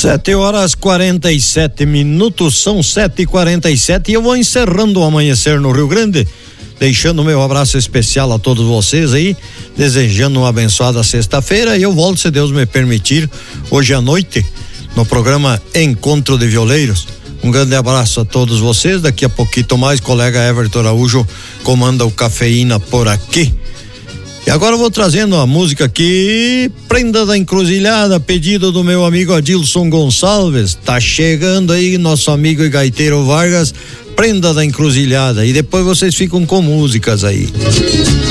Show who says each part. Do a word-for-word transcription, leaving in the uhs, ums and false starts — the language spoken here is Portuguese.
Speaker 1: Sete horas quarenta e sete minutos, são sete e quarenta e sete e eu vou encerrando o amanhecer no Rio Grande, deixando meu abraço especial a todos vocês aí, desejando uma abençoada sexta-feira, e eu volto, se Deus me permitir, hoje à noite, no programa Encontro de Violeiros. Um grande abraço a todos vocês, daqui a pouquinho mais, colega Everton Araújo comanda o Cafeína por aqui. E agora eu vou trazendo a música aqui, Prenda da Encruzilhada, pedido do meu amigo Adilson Gonçalves. Tá chegando aí nosso amigo e gaiteiro Vargas, Prenda da Encruzilhada, e depois vocês ficam com músicas aí.